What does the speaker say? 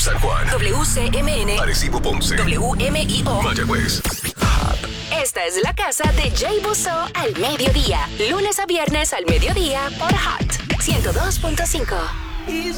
San Juan, WCMN, Arecibo, Ponce, WMIO, Mayagüez. Esta es la casa de Jay Busso al mediodía. Lunes a viernes al mediodía por Hot 102.5.